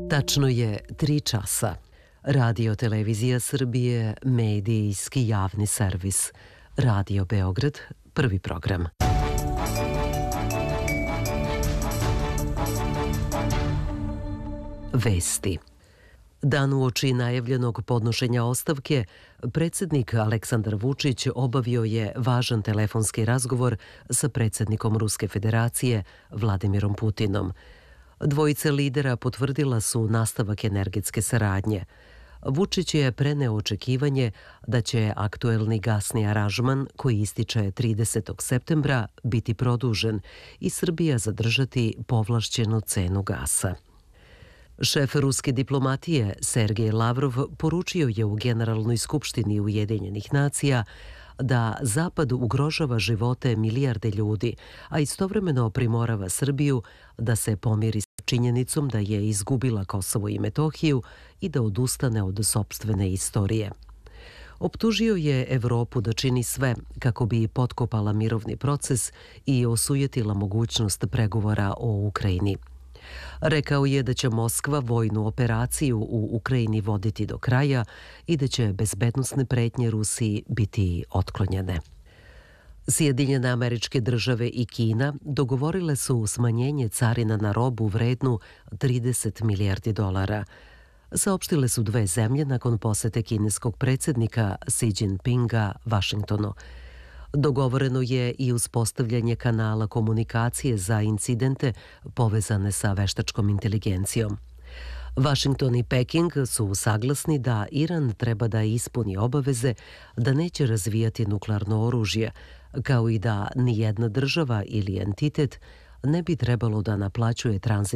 Tačno je 3 časa. Radio Televizija Srbije, medijski javni servis. Radio Beograd, prvi program. Vesti. Dan uoči najavljenog podnošenja ostavke, predsjednik Aleksandar Vučić obavio je važan telefonski razgovor sa predsjednikom Ruske federacije Vladimirom Putinom. Dvojice lidera potvrdila su nastavak energetske saradnje. Vučić je preneo očekivanje da će aktuelni gasni aranžman, koji ističe 30. septembra, biti produžen i Srbija zadržati povlašćenu cenu gasa. Šef ruske diplomatije Sergej Lavrov poručio je u Generalnoj skupštini Ujedinjenih nacija da Zapad ugrožava živote milijarde ljudi, a istovremeno primorava Srbiju da se pomiri s činjenicom da je izgubila Kosovo i Metohiju i da odustane od sopstvene istorije. Optužio je Evropu da čini sve kako bi potkopala mirovni proces i osujetila mogućnost pregovora o Ukrajini. Rekao je da će Moskva vojnu operaciju u Ukrajini voditi do kraja i da će bezbednosne pretnje Rusiji biti otklonjene. Sjedinjene Američke Države i Kina dogovorile su smanjenje carina na robu vrednu 30 milijardi dolara. Saopštile su dve zemlje nakon posete kineskog predsjednika Xi Jinpinga Vašingtonu. Dogovoreno je i uspostavljanje kanala komunikacije za incidente povezane sa veštačkom inteligencijom. Vašington i Peking su saglasni da Iran treba da ispuni obaveze da neće razvijati nuklearno oružje, kao i da nijedna država ili entitet ne bi trebalo da naplaćuje tranzit